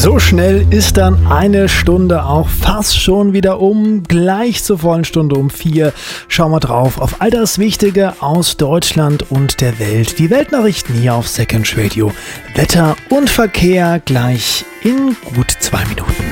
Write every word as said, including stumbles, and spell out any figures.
So schnell ist dann eine Stunde auch fast schon wieder um. Gleich zur vollen Stunde um vier schauen wir drauf auf all das Wichtige aus Deutschland und der Welt. Die Weltnachrichten hier auf Second Radio. Wetter und Verkehr gleich in gut zwei Minuten.